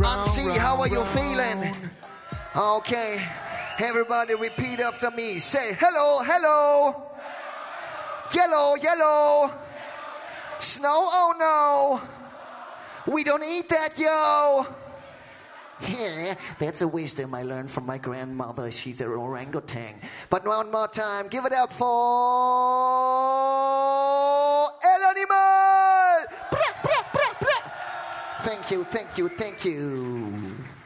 Muncie, how are you feeling? Okay, everybody repeat after me. Say hello, hello. Yellow, yellow. Snow, oh no. We don't eat that, yo. Yeah, that's a wisdom I learned from my grandmother. She's an orangutan. But one more time, give it up for El Animal. Thank you, thank you, thank you.